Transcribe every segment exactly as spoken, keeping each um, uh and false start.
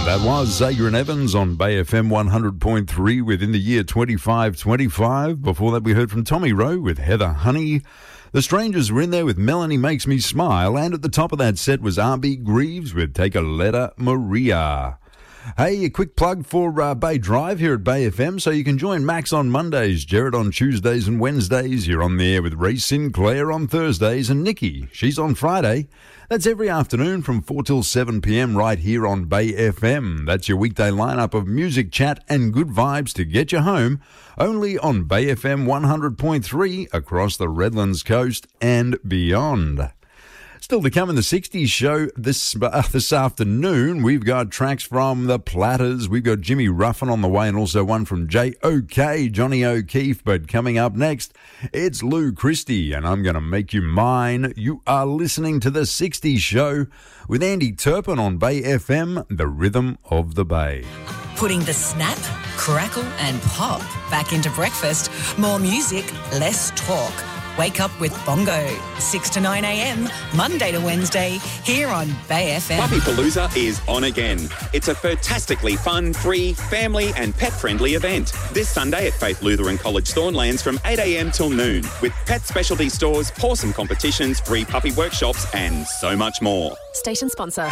That was Zager and Evans on Bay F M one hundred point three within the year twenty-five twenty-five. Before that, we heard from Tommy Rowe with Heather Honey. The Strangers were in there with Melanie Makes Me Smile. And at the top of that set was R B Greaves with Take a Letter, Maria. Hey, a quick plug for uh, Bay Drive here at Bay F M, so you can join Max on Mondays, Jared on Tuesdays and Wednesdays. You're on there with Ray Sinclair on Thursdays, and Nikki, she's on Friday. That's every afternoon from four till seven p.m. right here on Bay F M. That's your weekday lineup of music, chat and good vibes to get you home, only on Bay F M one hundred point three across the Redlands coast and beyond. Still to come in the sixties show this uh, this afternoon, we've got tracks from The Platters. We've got Jimmy Ruffin on the way and also one from J O K, Johnny O'Keefe. But coming up next, it's Lou Christie and I'm Gonna Make You Mine. You are listening to the sixties show with Andy Turpin on Bay F M, the rhythm of the Bay. Putting the snap, crackle and pop back into breakfast. More music, less talk. Wake up with Bongo, six to nine a.m, Monday to Wednesday, here on Bay F M. Puppy Palooza is on again. It's a fantastically fun, free, family and pet-friendly event. This Sunday at Faith Lutheran College Thornlands from eight a.m. till noon, with pet specialty stores, awesome competitions, free puppy workshops and so much more. Station sponsor.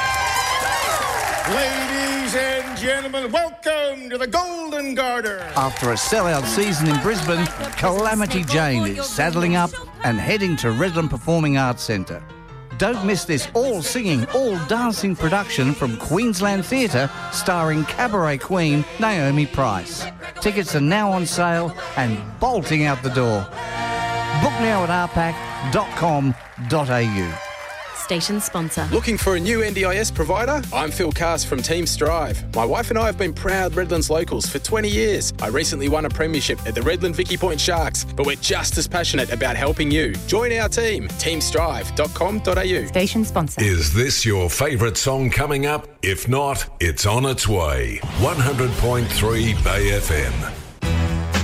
Ladies and gentlemen, welcome to the Golden Garter. After a sellout season in Brisbane, Calamity Jane is saddling up and heading to Redland Performing Arts Centre. Don't miss this all-singing, all-dancing production from Queensland Theatre starring cabaret queen Naomi Price. Tickets are now on sale and bolting out the door. Book now at r pac dot com dot a u. Station sponsor. Looking for a new N D I S provider? I'm Phil Cast from Team Strive. My wife and I have been proud Redlands locals for twenty years. I recently won a premiership at the Redland Vicky Point Sharks, but we're just as passionate about helping you. Join our team, team strive dot com dot a u. Station sponsor. Is this your favourite song coming up? If not, it's on its way. one hundred point three Bay F M.